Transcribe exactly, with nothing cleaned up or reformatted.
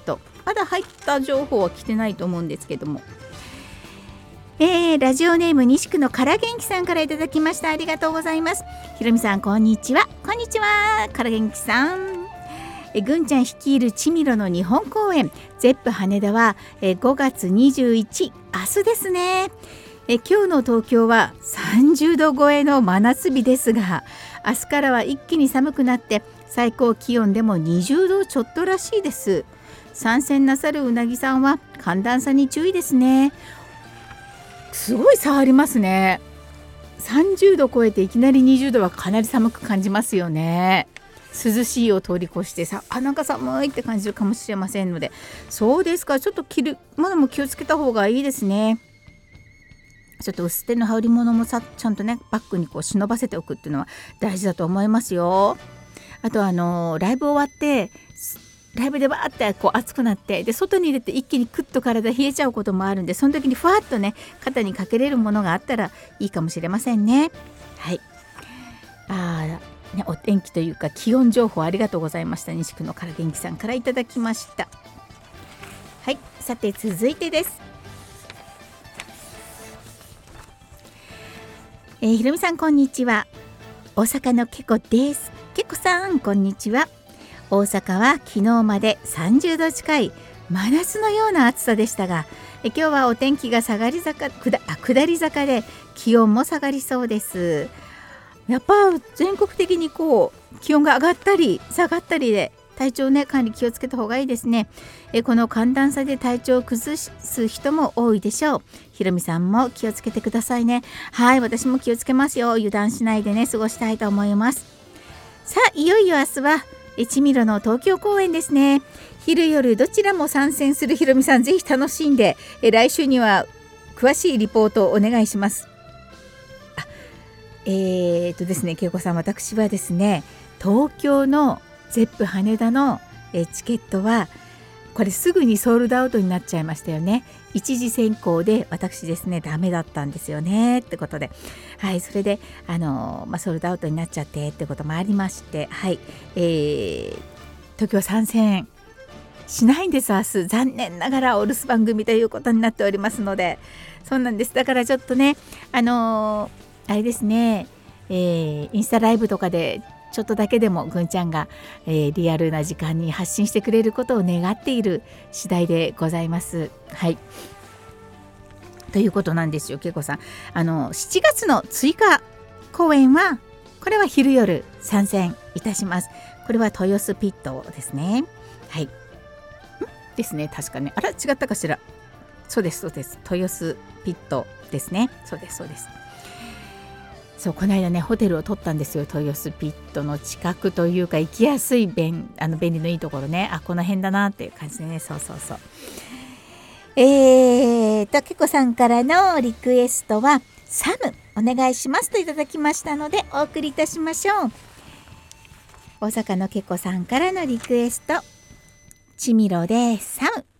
ト、まだ入った情報は来てないと思うんですけども、えー、ラジオネーム西区のから元気さんからいただきました。ありがとうございます。ひろみさんこんにちは。こんにちは、から元気さん。えぐんちゃん率いるチミロの日本公演ゼップ羽田はえごがつにじゅういち、明日ですね。え今日の東京はさんじゅうど超えの真夏日ですが、明日からは一気に寒くなって最高気温でもにじゅうどちょっとらしいです。参戦なさるうなぎさんは寒暖差に注意ですね。すごい差ありますね。さんじゅうど超えていきなりにじゅうどはかなり寒く感じますよね。涼しいを通り越してさあなんか寒いって感じるかもしれませんので、そうですか、ちょっと着るものも気をつけた方がいいですね。ちょっと薄手の羽織物もさちゃんとねバッグにこう忍ばせておくっていうのは大事だと思いますよ。あとあのライブ終わってライブでバーってこう暑くなってで外に出て一気にクッと体冷えちゃうこともあるんで、その時にふわっとね肩にかけれるものがあったらいいかもしれませんね。はい、あね、お天気というか気温情報ありがとうございました。西区のから元気さんからいただきました。はい、さて続いてです。えー、ひろみさんこんにちは。大阪のけこです。けこさんこんにちは。大阪は昨日までさんじゅうど近い真夏のような暑さでしたが、え今日はお天気が下がり坂下あ下り坂で気温も下がりそうです。やっぱ全国的にこう気温が上がったり下がったりで体調ね管理気をつけた方がいいですね。えこの寒暖差で体調を崩す人も多いでしょう。ひろみさんも気をつけてくださいね。はい、私も気をつけますよ。油断しないでね過ごしたいと思います。さあいよいよ明日はえちみろの東京公演ですね。昼夜どちらも参戦するひろみさん、ぜひ楽しんでえ来週には詳しいリポートをお願いします。あえー、っとですねけいこさん、私はですね東京のゼップ羽田のえチケットはこれすぐにソールドアウトになっちゃいましたよね。一次選考で私ですねダメだったんですよねってことで、はい、それであの、まあ、ソールドアウトになっちゃってってこともありまして、はい、えー、東京参戦しないんです。明日残念ながらお留守番組ということになっておりますので、そうなんです。だからちょっとねあのー、あれですね、えー、インスタライブとかでちょっとだけでもぐんちゃんが、えー、リアルな時間に発信してくれることを願っている次第でございます。はい、ということなんですよ。けいこさん、あのしちがつの追加公演はこれは昼夜参戦いたします。これは豊洲ピットですね。はいですね、確かね、あら違ったかしら。そうですそうです、豊洲ピットですね。そうですそうです。そう、この間ねホテルを取ったんですよ。豊洲ピットの近くというか行きやすい便あの便利のいいところね。あこの辺だなっていう感じでね。そうそうそう。えーとけこさんからのリクエストはサムお願いしますといただきましたのでお送りいたしましょう。大阪のけこさんからのリクエスト、ちみろでサム。